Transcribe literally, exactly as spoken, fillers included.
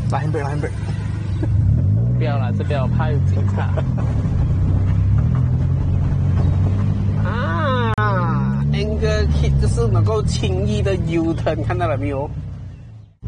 来一杯，来一杯。 不要了，这边我怕有警察。 啊 ，Angle Kit 就是能够轻易的 U turn，看到了没有？